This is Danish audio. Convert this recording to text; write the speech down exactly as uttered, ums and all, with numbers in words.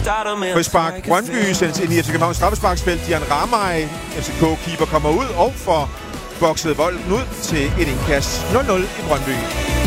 Frispark. Brøndby sendes ind i F C Københavns straffesparksfelt. Jan Ramay, F C K-keeper, kommer ud og får bokset bolden ud til et indkast. nul nul i Brøndby.